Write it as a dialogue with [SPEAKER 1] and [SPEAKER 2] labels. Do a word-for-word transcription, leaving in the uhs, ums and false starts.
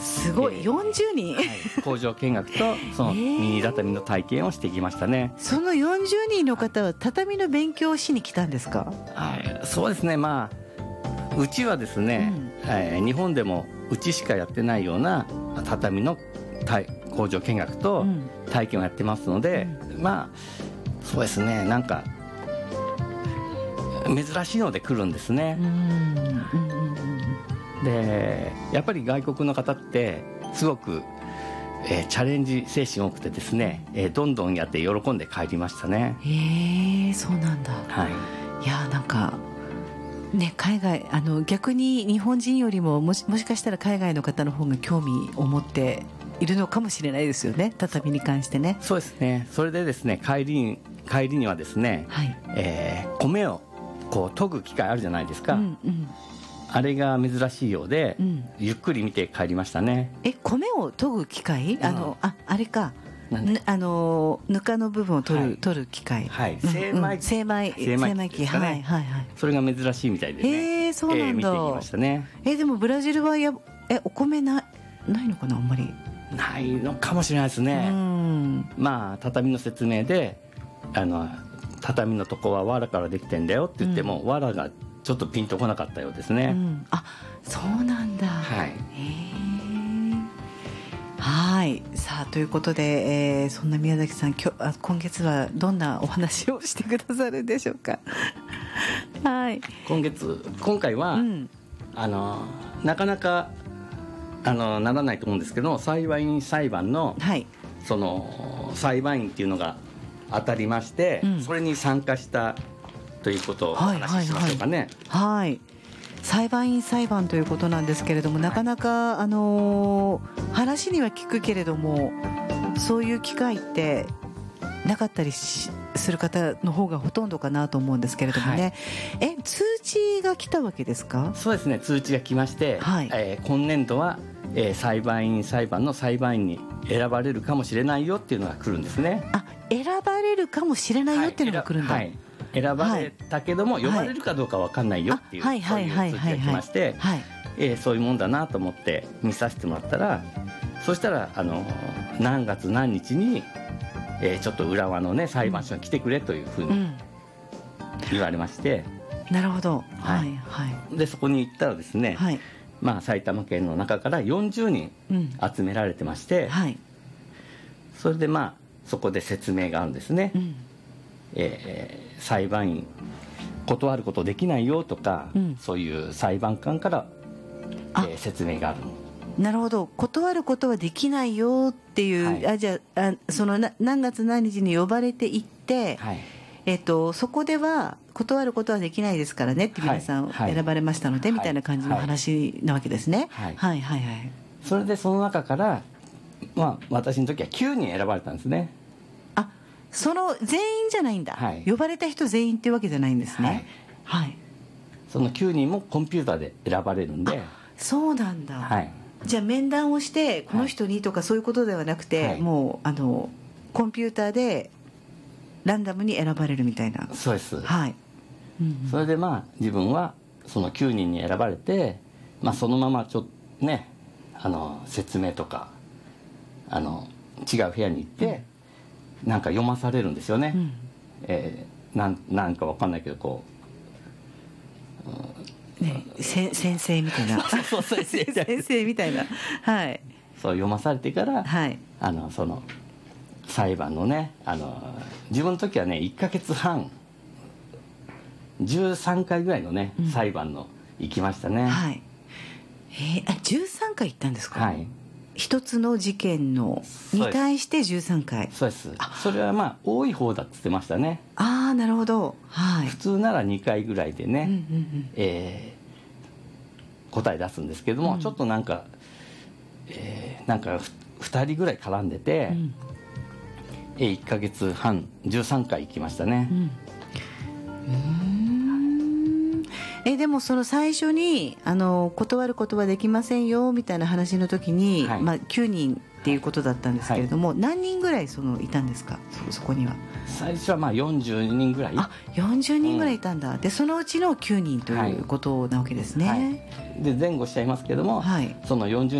[SPEAKER 1] すごい、えー、よんじゅうにん、はい、
[SPEAKER 2] 工場見学とそのミニ畳の体験をしてきましたね、
[SPEAKER 1] えー、そのよんじゅうにんの方は畳の勉強をしに来たんですか？
[SPEAKER 2] はい、そうですね、まあうちはですね、うん、えー、日本でもうちしかやってないような畳の工場見学と体験をやってますので、うん、まあそうですね、なんか珍しいので来るんですね。うん、でやっぱり外国の方ってすごく、えー、チャレンジ精神多くてですね、えー、どんどんやって喜んで帰りましたね。
[SPEAKER 1] へえ、そうなんだ。はい、いやなんかね、海外あの逆に日本人よりももし、もしかしたら海外の方の方が興味を持っているのかもしれないですよね、畳に関してね。
[SPEAKER 2] そうですね。それでですね、帰りに帰りにはですね、はい、えー、米をこう研ぐ機械あるじゃないですか、うんうん、あれが珍しいようで、うん、ゆっくり見て帰りましたね。
[SPEAKER 1] え、米を研ぐ機械、うん、あの あ, あれかあのぬかの部分を取る、はい、取る機械、
[SPEAKER 2] はい、精米機、
[SPEAKER 1] 精米精米機、はいはいはい、
[SPEAKER 2] それが珍しいみたいでね。
[SPEAKER 1] へえ、そうなんだ。
[SPEAKER 2] えー、見てきましたね。
[SPEAKER 1] えでもブラジルはやえお米なないのかな、あんまり
[SPEAKER 2] ないのかもしれないですね。うん、まあ畳の説明であの畳のとこは藁からできてんだよって言っても、うん、藁がちょっとピンとこなかったようですね。うん、
[SPEAKER 1] あ、そうなんだ。はい。へはい、さあということで、えー、そんな宮崎さん、きょあ今月はどんなお話をしてくださるんでしょうか？はい、
[SPEAKER 2] 今月今回は、うん、あのなかなかあのならないと思うんですけど、裁判員裁判の、はい、その裁判員っていうのが当たりまして、うん、それに参加したということをお話ししましょうかね。
[SPEAKER 1] はい、はいはい、裁判員裁判ということなんですけれども、なかなか、あのー、話には聞くけれどもそういう機会ってなかったりする方の方がほとんどかなと思うんですけれどもね、はい、え通知が来たわけですか？
[SPEAKER 2] そうですね、通知が来まして、はい、えー、今年度は、えー、裁判員裁判の裁判員に選ばれるかもしれないよっていうのが来るんですね。
[SPEAKER 1] あ、選ばれるかもしれないよっていうのが来るんだ。
[SPEAKER 2] はい、選ばれたけども、はい、呼ばれるかどうか分かんないよっていう、そういう通知が来まして、えー、そういうもんだなと思って見させてもらったら、そしたらあの何月何日に、えー、ちょっと浦和のね裁判所に来てくれというふうに言われまして、
[SPEAKER 1] うん、なるほど、はいはい、
[SPEAKER 2] でそこに行ったらですね、はい、まあ、埼玉県の中からよんじゅうにん集められてまして、うん、はい、それでまあそこで説明があるんですね。うん、えー、裁判員断ることできないよとか、うん、そういう裁判官から、えー、説明がある。
[SPEAKER 1] なるほど、断ることはできないよっていう、はい、あじゃあ、あそのな何月何日に呼ばれていって、はい、えっと、そこでは断ることはできないですからねって皆さん選ばれましたので、はい、みたいな感じの話なわけですね。はい、はいはいはい。
[SPEAKER 2] それでその中から、まあ、私の時はきゅうにん選ばれたんですね。
[SPEAKER 1] あ、その全員じゃないんだ、はい、呼ばれた人全員っていうわけじゃないんですね。はい、はい、そ
[SPEAKER 2] のきゅうにんもコンピューターで選ばれるんで。
[SPEAKER 1] そうなんだ。はい、じゃあ面談をしてこの人にとかそういうことではなくて、はい、もうあのコンピューターでランダムに選ばれるみたいな。
[SPEAKER 2] そうです、
[SPEAKER 1] はい、
[SPEAKER 2] うんうん、それでまあ自分はそのきゅうにんに選ばれて、まあ、そのままちょっとねあの説明とかあの違う部屋に行って、うん、なんか読まされるんですよね。うん、えー、なんなんかわかんないけどこ
[SPEAKER 1] う、うんね、せ先生みたいな
[SPEAKER 2] そうそう先生
[SPEAKER 1] 先生みたいな、はい、
[SPEAKER 2] そう読まされてから、はい、あのその裁判のねあの自分の時はねいっかげつはんじゅうさんかいぐらいのね、うん、裁判の行きましたね。
[SPEAKER 1] はい、えー、あじゅうさんかい行ったんですか？はい、一つの事件のに対してじゅうさんかい。
[SPEAKER 2] そうです。それはまあ多い方だって言ってましたね。
[SPEAKER 1] ああ、なるほど、はい、
[SPEAKER 2] 普通ならにかいぐらいでね、うんうんうん、えー、答え出すんですけども、うん、ちょっとなんか、えー、なんかふたりぐらい絡んでて、うん、えー、いっかげつはんじゅうさんかい行きましたね。うん、うーん
[SPEAKER 1] えでもその最初にあの断ることはできませんよみたいな話の時に、はい、まあ、きゅうにんっていうことだったんですけれども、はい、何人ぐらいそのいたんですか？ そ, そこには
[SPEAKER 2] 最初はまあよんじゅうにんぐらい。
[SPEAKER 1] あ、よんじゅうにんぐらいいたんだ、うん、でそのうちのきゅうにんということなわけですね。はいはい、
[SPEAKER 2] で前後しちゃいますけども、はい、そのよんじゅう